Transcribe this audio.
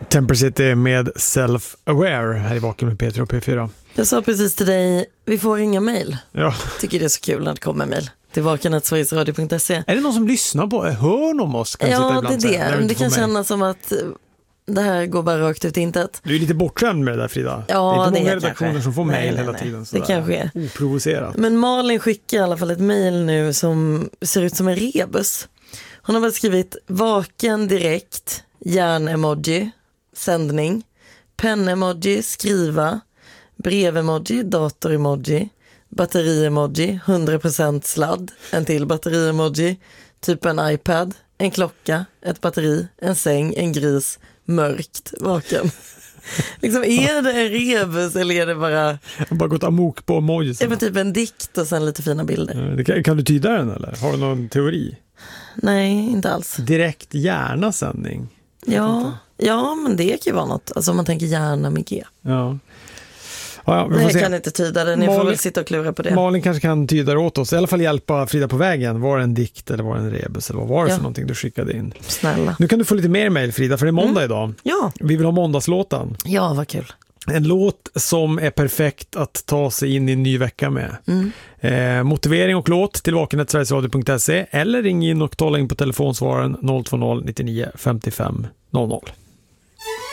Temper City med Self-Aware här i Vaken med Peter och P4. Jag sa precis till dig, vi får inga mejl. Ja. Tycker det är så kul när det kommer mejl. Till vaken@sverigesradio.se. Är det någon som lyssnar på? Hör någon oss? Kan Ja, det är det. Det kan kännas som att det här går bara rakt ut i intet. Du är lite bortskämd med det där, Frida. Ja, det är inte många kanske redaktioner som får mejl hela tiden. Det kanske är. Oprovocerat. Men Malin skickar i alla fall ett mejl nu som ser ut som en rebus. Hon har väl skrivit vaken direkt, hjärn-emoji, sändning, pen-emoji, skriva, brev-emoji, dator-emoji, batteri-emoji, 100% sladd, en till batteri-emoji, typ en iPad, en klocka, ett batteri, en säng, en gris, mörkt, vaken. Liksom, är det en rebus eller är det bara... Jag har bara gått amok på emojis. Det är typ en dikt och sen lite fina bilder. Kan du tyda den eller? Har du någon teori? Nej, inte alls. Direkt hjärna-sändning. Ja, men det kan ju vara något. Alltså om man tänker hjärna med G. Ja. Ja, vi får Nej, se. jag kan inte tyda det. Ni får väl sitta och klura på det. Malin kanske kan tyda det åt oss. I alla fall hjälpa Frida på vägen. Var det en dikt eller var det en rebus? Eller vad var det för någonting du skickade in? Snälla. Nu kan du få lite mer mejl, Frida, för det är måndag idag. Ja. Vi vill ha måndagslåten. Ja, vad kul. En låt som är perfekt att ta sig in i en ny vecka med. Motivering och låt till vaken@sverigesradio.se eller ring in och tala in på telefonsvararen 020 99 55 00.